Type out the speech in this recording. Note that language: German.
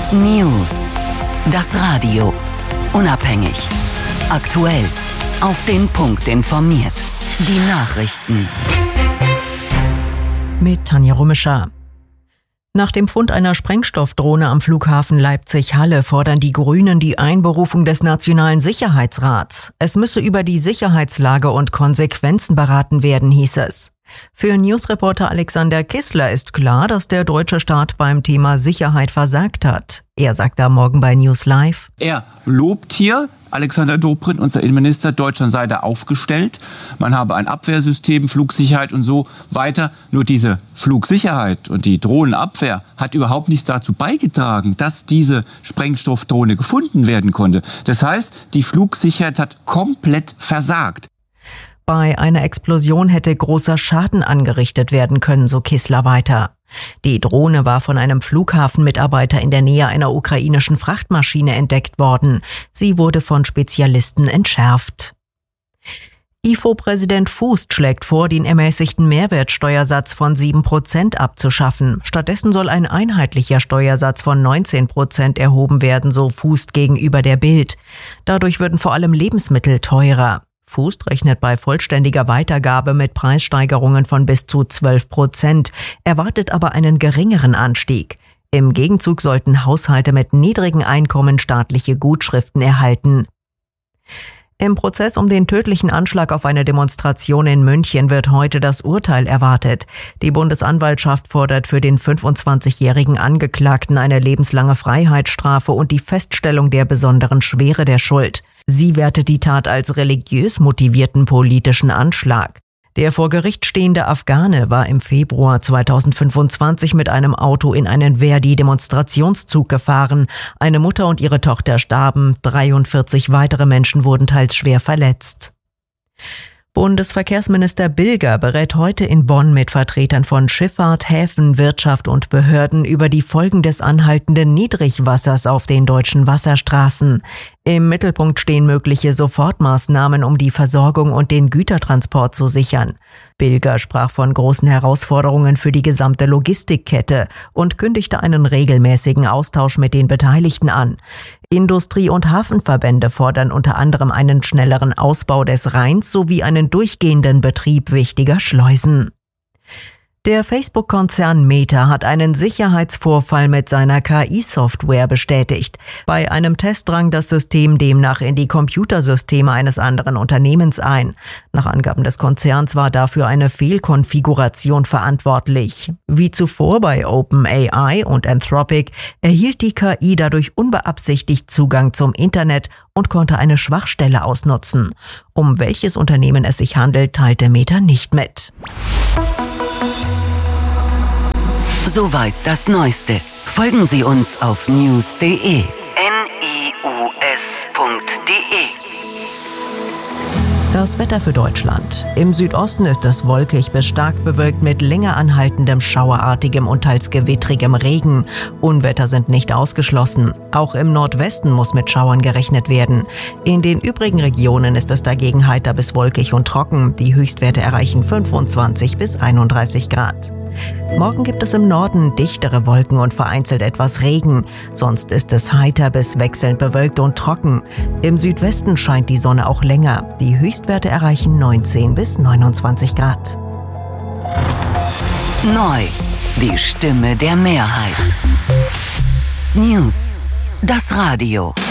News. Das Radio. Unabhängig. Aktuell. Auf den Punkt informiert. Die Nachrichten. Mit Tanja Rummischer. Nach dem Fund einer Sprengstoffdrohne am Flughafen Leipzig-Halle fordern die Grünen die Einberufung des Nationalen Sicherheitsrats. Es müsse über die Sicherheitslage und Konsequenzen beraten werden, hieß es. Für Newsreporter Alexander Kissler ist klar, dass der deutsche Staat beim Thema Sicherheit versagt hat. Er sagt am Morgen bei News Live: Er lobt hier, Alexander Dobrindt, unser Innenminister, Deutschland sei da aufgestellt. Man habe ein Abwehrsystem, Flugsicherheit und so weiter. Nur diese Flugsicherheit und die Drohnenabwehr hat überhaupt nichts dazu beigetragen, dass diese Sprengstoffdrohne gefunden werden konnte. Das heißt, die Flugsicherheit hat komplett versagt. Bei einer Explosion hätte großer Schaden angerichtet werden können, so Kissler weiter. Die Drohne war von einem Flughafenmitarbeiter in der Nähe einer ukrainischen Frachtmaschine entdeckt worden. Sie wurde von Spezialisten entschärft. IFO-Präsident Fußt schlägt vor, den ermäßigten Mehrwertsteuersatz von 7% abzuschaffen. Stattdessen soll ein einheitlicher Steuersatz von 19% erhoben werden, so Fußt gegenüber der Bild. Dadurch würden vor allem Lebensmittel teurer. Fußt rechnet bei vollständiger Weitergabe mit Preissteigerungen von bis zu 12%, erwartet aber einen geringeren Anstieg. Im Gegenzug sollten Haushalte mit niedrigen Einkommen staatliche Gutschriften erhalten. Im Prozess um den tödlichen Anschlag auf eine Demonstration in München wird heute das Urteil erwartet. Die Bundesanwaltschaft fordert für den 25-jährigen Angeklagten eine lebenslange Freiheitsstrafe und die Feststellung der besonderen Schwere der Schuld. Sie wertet die Tat als religiös motivierten politischen Anschlag. Der vor Gericht stehende Afghane war im Februar 2025 mit einem Auto in einen Verdi-Demonstrationszug gefahren. Eine Mutter und ihre Tochter starben, 43 weitere Menschen wurden teils schwer verletzt. Bundesverkehrsminister Bilger berät heute in Bonn mit Vertretern von Schifffahrt, Häfen, Wirtschaft und Behörden über die Folgen des anhaltenden Niedrigwassers auf den deutschen Wasserstraßen. Im Mittelpunkt stehen mögliche Sofortmaßnahmen, um die Versorgung und den Gütertransport zu sichern. Bilger sprach von großen Herausforderungen für die gesamte Logistikkette und kündigte einen regelmäßigen Austausch mit den Beteiligten an. Industrie- und Hafenverbände fordern unter anderem einen schnelleren Ausbau des Rheins sowie einen durchgehenden Betrieb wichtiger Schleusen. Der Facebook-Konzern Meta hat einen Sicherheitsvorfall mit seiner KI-Software bestätigt. Bei einem Test drang das System demnach in die Computersysteme eines anderen Unternehmens ein. Nach Angaben des Konzerns war dafür eine Fehlkonfiguration verantwortlich. Wie zuvor bei OpenAI und Anthropic erhielt die KI dadurch unbeabsichtigt Zugang zum Internet und konnte eine Schwachstelle ausnutzen. Um welches Unternehmen es sich handelt, teilte Meta nicht mit. Soweit das Neueste. Folgen Sie uns auf news.de. Das Wetter für Deutschland. Im Südosten ist es wolkig bis stark bewölkt mit länger anhaltendem schauerartigem und teils gewittrigem Regen. Unwetter sind nicht ausgeschlossen. Auch im Nordwesten muss mit Schauern gerechnet werden. In den übrigen Regionen ist es dagegen heiter bis wolkig und trocken. Die Höchstwerte erreichen 25 bis 31 Grad. Morgen gibt es im Norden dichtere Wolken und vereinzelt etwas Regen. Sonst ist es heiter bis wechselnd bewölkt und trocken. Im Südwesten scheint die Sonne auch länger. Die Höchstwerte erreichen 19 bis 29 Grad. Neu. Die Stimme der Mehrheit. News. Das Radio.